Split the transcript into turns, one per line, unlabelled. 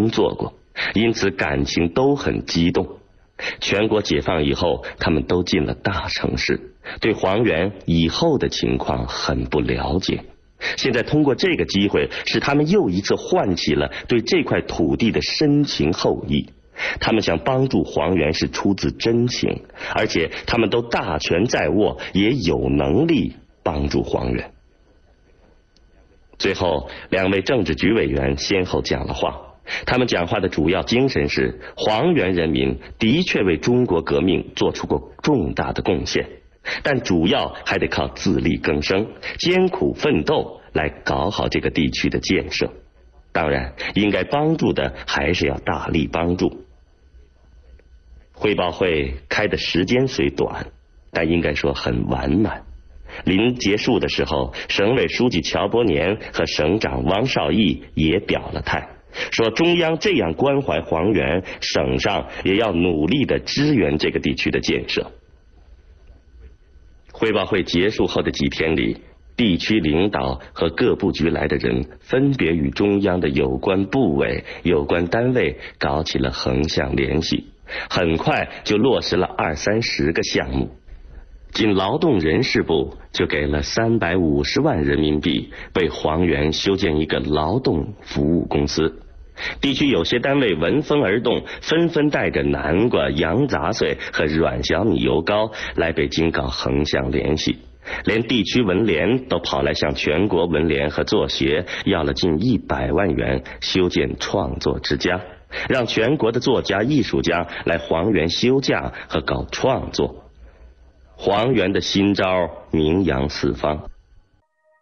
做过，因此感情都很激动。全国解放以后，他们都进了大城市，对黄原以后的情况很不了解。现在通过这个机会，使他们又一次唤起了对这块土地的深情厚谊。他们想帮助黄原是出自真情，而且他们都大权在握，也有能力帮助黄原。最后，两位政治局委员先后讲了话。他们讲话的主要精神是，黄原人民的确为中国革命做出过重大的贡献，但主要还得靠自力更生、艰苦奋斗来搞好这个地区的建设。当然，应该帮助的还是要大力帮助。汇报会开的时间虽短，但应该说很完满。临结束的时候，省委书记乔伯年和省长汪少义也表了态，说中央这样关怀黄原，省上也要努力地支援这个地区的建设。汇报会结束后的几天里，地区领导和各部局来的人分别与中央的有关部委、有关单位搞起了横向联系，很快就落实了20-30个项目。仅劳动人事部就给了350万人民币，为黄原修建一个劳动服务公司。地区有些单位闻风而动，纷纷带着南瓜、洋杂碎和软小米油膏来北京搞横向联系，连地区文联都跑来向全国文联和作协要了近100万元，修建创作之家，让全国的作家艺术家来黄原休假和搞创作。黄原的新招名扬四方。